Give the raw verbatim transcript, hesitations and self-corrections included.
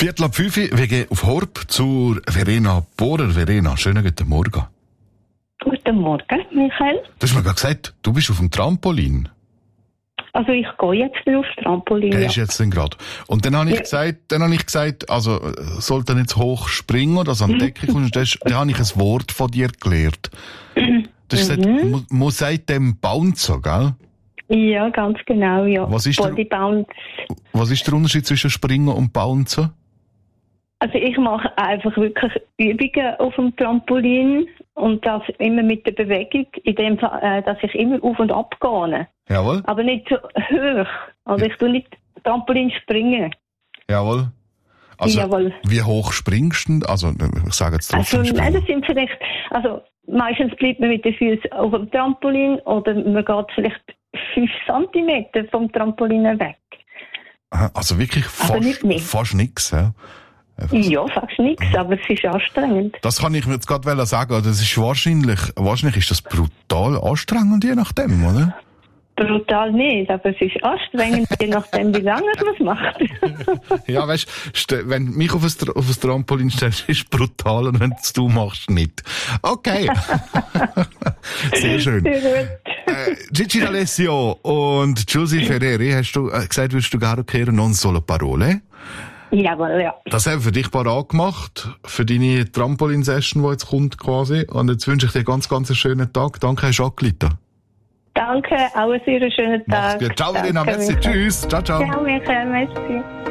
Viertel ab fünf, wir gehen auf Horb zur Verena Bohrer. Verena, schönen guten Morgen. Guten Morgen, Michael. Du hast mir gerade gesagt, du bist auf dem Trampolin. Also ich gehe jetzt wieder aufs Trampolin. Der ja. ist jetzt denn gerade. Und dann habe ich Ja. gesagt, dann habe ich gesagt, also sollte nicht hoch springen oder so an die Decke kommen. Dann, dann habe ich ein Wort von dir gelernt. Du hast gesagt, Mhm. mu- muss seit dem Bouncer, gell? Ja, ganz genau, ja. Was ist der- Body Bounce. Was ist der Unterschied zwischen Springen und Bouncen? Also ich mache einfach wirklich Übungen auf dem Trampolin und das immer mit der Bewegung, in dem Fall, äh, dass ich immer auf und ab gehe. Jawohl, Aber nicht so hoch. Also ich tue nicht Trampolin springen. jawohl. Also, Jawohl. wie hoch springst du denn? Also, ich sage jetzt Also trotzdem nein, das springen. sind vielleicht, also meistens bleibt man mit den Füßen auf dem Trampolin oder man geht vielleicht fünf Zentimeter vom Trampolin weg. Aha, also wirklich Aber fast, nicht mehr. fast nichts, ja. Einfach so. Ja, fast nichts, aber es ist anstrengend. Das kann ich mir jetzt gerade sagen. Das ist wahrscheinlich, wahrscheinlich ist das brutal anstrengend, je nachdem, oder? Brutal nicht, aber es ist anstrengend, je nachdem, wie lange man es macht. Ja, weißt du, wenn du mich auf das, auf das Trampolin stellst, ist es brutal und wenn es du machst, nicht. Okay. Sehr schön. Sehr gut. Äh, Gigi D'Alessio und Giusy Ferreri, hast du äh, gesagt, würdest du gerne kehren, non solo parole? Jawohl, ja. Das haben wir für dich parat gemacht, für deine Trampolin-Session, die jetzt kommt quasi. Und jetzt wünsche ich dir ganz, ganz einen schönen Tag. Danke, hast du angerufen. Danke, auch einen sehr schönen Mach's Tag. gut. Ciao, Verena, Danke, merci. Michael. Tschüss. Ciao, ciao. Ciao, Michael, merci.